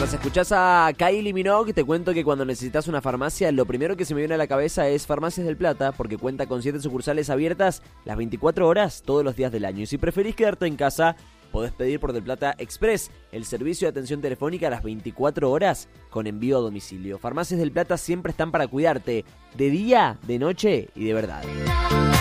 Mientras escuchás a Kylie Minogue, te cuento que cuando necesitas una farmacia, lo primero que se me viene a la cabeza es Farmacias del Plata, porque cuenta con 7 sucursales abiertas las 24 horas todos los días del año. Y si preferís quedarte en casa, podés pedir por Del Plata Express, el servicio de atención telefónica a las 24 horas con envío a domicilio. Farmacias del Plata siempre están para cuidarte, de día, de noche y de verdad.